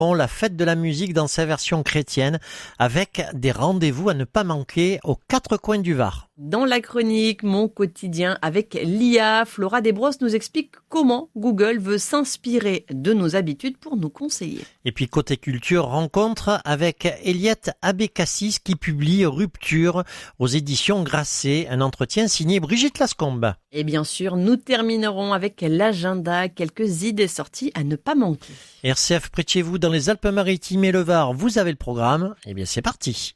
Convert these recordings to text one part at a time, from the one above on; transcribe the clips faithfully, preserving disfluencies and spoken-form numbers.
La fête de la musique dans sa version chrétienne avec des rendez-vous à ne pas manquer aux quatre coins du Var. Dans la chronique Mon quotidien avec l'I A, Flora Desbrosses nous explique comment Google veut s'inspirer de nos habitudes pour nous conseiller. Et puis côté culture, rencontre avec Eliette Abécassis qui publie Rupture aux éditions Grasset, un entretien signé Brigitte Lascombe. Et bien sûr, nous terminerons avec l'agenda, quelques idées sorties à ne pas manquer. R C F près de chez vous dans les Alpes-Maritimes et le Var, vous avez le programme. Eh bien c'est parti.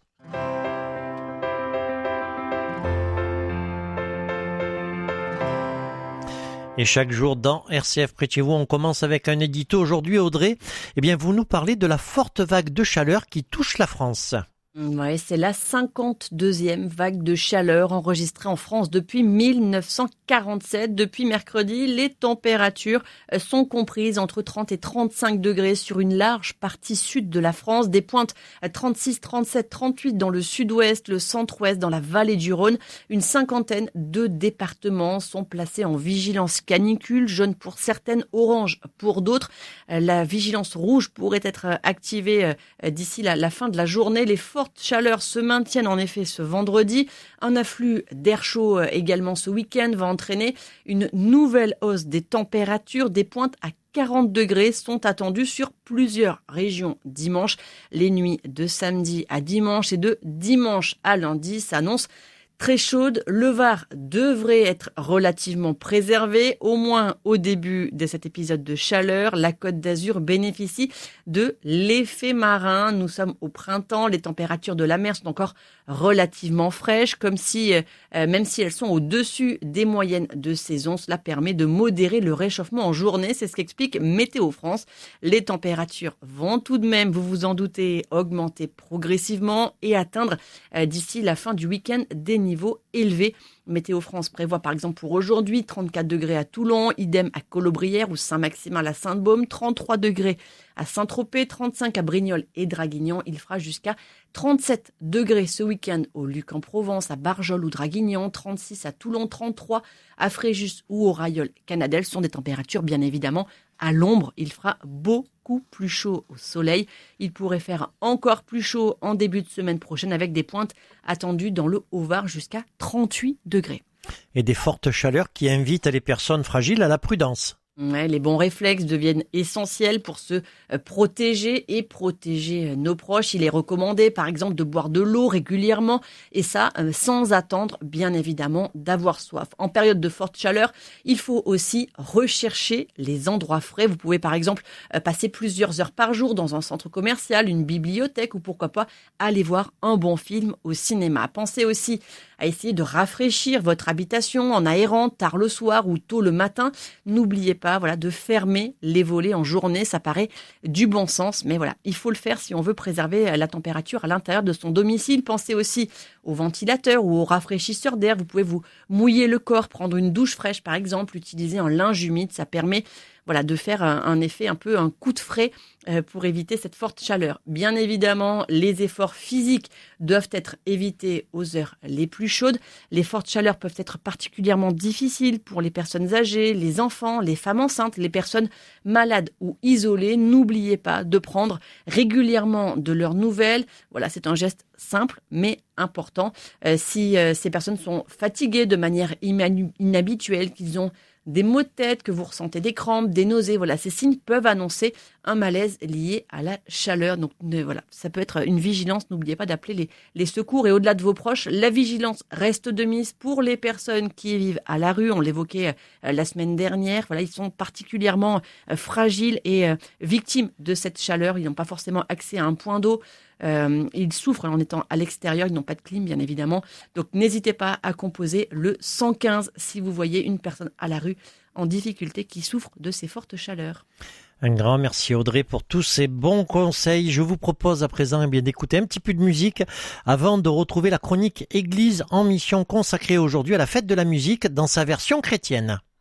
Et chaque jour dans R C F près de chez vous, on commence avec un édito. Aujourd'hui, Audrey, eh bien, vous nous parlez de la forte vague de chaleur qui touche la France. Ouais, c'est la cinquante-deuxième vague de chaleur enregistrée en France depuis mille neuf cent quarante-sept. Depuis mercredi, les températures sont comprises entre trente et trente-cinq degrés sur une large partie sud de la France. Des pointes à trente-six, trente-sept, trente-huit dans le sud-ouest, le centre-ouest, dans la vallée du Rhône. Une cinquantaine de départements sont placés en vigilance canicule, jaune pour certaines, orange pour d'autres. La vigilance rouge pourrait être activée d'ici la, la fin de la journée. Les fortes chaleurs se maintiennent en effet ce vendredi. Un afflux d'air chaud également ce week-end va entraîner une nouvelle hausse des températures. Des pointes à quarante degrés sont attendues sur plusieurs régions dimanche. Les nuits de samedi à dimanche et de dimanche à lundi s'annoncent très chaude. Le Var devrait être relativement préservé, au moins au début de cet épisode de chaleur. La Côte d'Azur bénéficie de l'effet marin. Nous sommes au printemps, les températures de la mer sont encore relativement fraîches, comme si, euh, même si elles sont au-dessus des moyennes de saison, cela permet de modérer le réchauffement en journée. C'est ce qu'explique Météo France. Les températures vont tout de même, vous vous en doutez, augmenter progressivement et atteindre euh, d'ici la fin du week-end des niveaux élevés. Météo France prévoit par exemple pour aujourd'hui trente-quatre degrés à Toulon, idem à Colobrières ou Saint-Maximin la Sainte-Baume, trente-trois degrés à Saint-Tropez, trente-cinq à Brignoles et Draguignan. Il fera jusqu'à trente-sept degrés ce week-end au Luc en Provence, à Barjol ou Draguignan, trente-six à Toulon, trente-trois à Fréjus ou au Rayol Canadel. Ce sont des températures bien évidemment à l'ombre. Il fera beaucoup plus chaud au soleil. Il pourrait faire encore plus chaud en début de semaine prochaine avec des pointes attendues dans le Haut-Var jusqu'à trente-huit degrés. Et des fortes chaleurs qui invitent les personnes fragiles à la prudence. Ouais, les bons réflexes deviennent essentiels pour se protéger et protéger nos proches. Il est recommandé, par exemple, de boire de l'eau régulièrement et ça, sans attendre, bien évidemment, d'avoir soif. En période de forte chaleur, il faut aussi rechercher les endroits frais. Vous pouvez, par exemple, passer plusieurs heures par jour dans un centre commercial, une bibliothèque ou pourquoi pas aller voir un bon film au cinéma. Pensez aussi à essayer de rafraîchir votre habitation en aérant tard le soir ou tôt le matin. N'oubliez pas voilà, de fermer les volets en journée. Ça paraît du bon sens, mais voilà, il faut le faire si on veut préserver la température à l'intérieur de son domicile. Pensez aussi au ventilateur ou au rafraîchisseur d'air. Vous pouvez vous mouiller le corps, prendre une douche fraîche par exemple, utiliser un linge humide. Ça permet voilà, de faire un, un effet un peu un coup de frais euh, pour éviter cette forte chaleur. Bien évidemment, les efforts physiques doivent être évités aux heures les plus chaudes. Les fortes chaleurs peuvent être particulièrement difficiles pour les personnes âgées, les enfants, les femmes enceintes, les personnes malades ou isolées. N'oubliez pas de prendre régulièrement de leurs nouvelles. Voilà, c'est un geste simple mais important. Euh, si euh, ces personnes sont fatiguées de manière imanu- inhabituelle, qu'ils ont des maux de tête, que vous ressentez des crampes, des nausées, voilà, ces signes peuvent annoncer un malaise lié à la chaleur. Donc ne, voilà, ça peut être une vigilance. N'oubliez pas d'appeler les, les secours. Et au-delà de vos proches, la vigilance reste de mise pour les personnes qui vivent à la rue. On l'évoquait euh, la semaine dernière. Voilà, ils sont particulièrement euh, fragiles et euh, victimes de cette chaleur. Ils n'ont pas forcément accès à un point d'eau. Euh, ils souffrent en étant à l'extérieur, ils n'ont pas de clim bien évidemment. Donc n'hésitez pas à composer le cent quinze si vous voyez une personne à la rue en difficulté qui souffre de ces fortes chaleurs. Un grand merci Audrey pour tous ces bons conseils. Je vous propose à présent eh bien, d'écouter un petit peu de musique avant de retrouver la chronique Église en mission consacrée aujourd'hui à la fête de la musique dans sa version chrétienne.